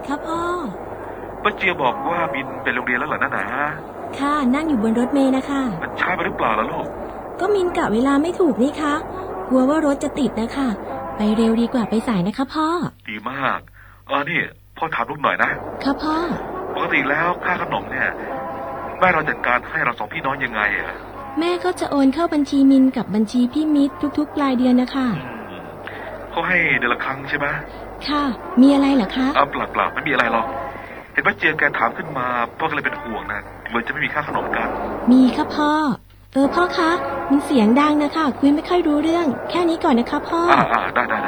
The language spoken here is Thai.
ค่ะพ่อป้าเจียบอกว่าบินไปโรงเรียนแล้วเหรอนะค่ะนั่งอยู่บนรถเมล์นะคะมันช้าไปหรือเปล่าล่ะลูกก็มินกะเวลาไม่ถูกนี่คะกลัวว่ารถจะติดนะคะไปเร็วดีกว่าไปสายนะคะพ่อดีมากนี่พ่อถามลูกหน่อยนะค่ะพ่อปกติแล้วค่าขนมเนี่ยแม่เราจัดการให้เราสองพี่น้องยังไงแม่ก็จะโอนเข้าบัญชีมินกับบัญชีพี่มิตรทุกๆปลายเดือนนะคะเขาให้เดือนละครั้งใช่ไหมค่ะมีอะไรเหรอคะเปล่าไม่มีอะไรหรอกเห็นว่าเจียแกถามขึ้นมาพ่อก็เลยเป็นห่วงนะเลยจะไม่มีค่าขนมกันมีค่ะพ่อพ่อคะมินเสียงดังนะคะคุยไม่ค่อยรู้เรื่องแค่นี้ก่อนนะคะพ่อได้